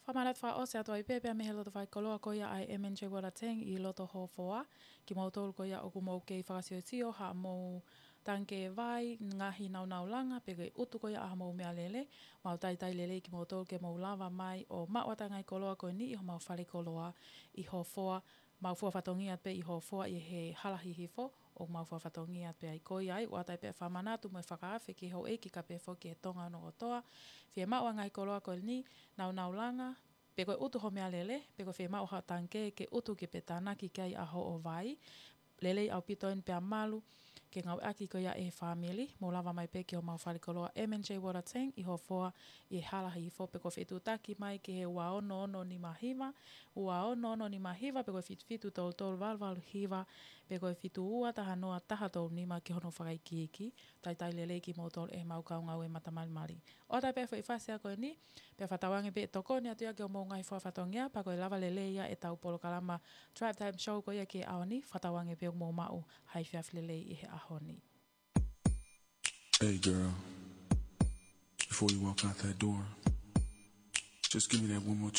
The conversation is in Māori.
Whamarat wha o se atua I pepe me he loto whai koloa ko ia ai MNJ Warateng I loto ho foa. Ki mau tolu ko ia o ku mau kei whakasio tio ha mau tanke vai ngahi nau langa peke utu ko ia aha mau mea lele. Mau tai lele ki mau tolu ke mau lava mai o mawata ngai koloa ko ni I ho mau whare koloa I ho foa. Mau fua whatongi at pe I ho foa I he halahihi fo. O mau fua whatongi at pe ai koi ai. Watai pe whamanatu mo whakaafe ki ho e ki ka pe fo ki he tonga no toa. Fie maua ngai koloa ko ni nau langa. Pe koe utu ho mea lele, pe koe whi mau ha tanke ke utu ke pe tānaki kei aho o vai. Lele au pitoin pe malu, ke ngau aki ko ia e family, mo lava mai pe ke o mau wharikoloa MNJ Warateng, I ho foa I halahi I fo, pe koe whitu taki mai ke he ua ono ni mahiva, ua ono ni mahiva, pe koe whitu tol valvalu hiva, pe koe whitu ua taha noa taha tol nima ke hono whakai kiiki, tai lele ki mo tol e mau kau ngau e matamali. O tai pe whi whasia koe ni, pe whatawangi pe toko ni atu ia ke o mau ngai whatongia, pa koe lava lele ia e tau polo kalama Drive Time Show ko ia ke aoni, whatawangi pe o mau mau hai whiaf lele I he ahoni. Hey girl, before you walk out that door, just give me that one more